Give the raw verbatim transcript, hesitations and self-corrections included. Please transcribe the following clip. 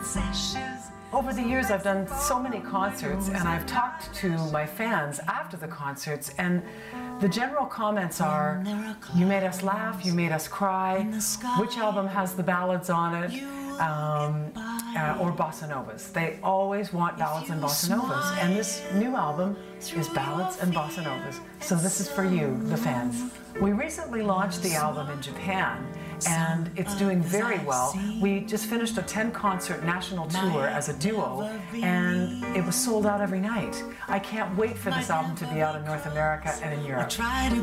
Over the years, I've done so many concerts, and I've talked to my fans after the concerts, and the general comments are, you made us laugh, you made us cry, which album has the ballads on it, um, uh, or bossa novas. They always want ballads and bossa novas, and this new album is ballads and bossa novas. So this is for you, the fans. We recently launched the album in Japan, and it's doing very well. We just finished a ten concert national tour as a duo, and it was sold out every night. I can't wait for this album to be out in North America and in Europe.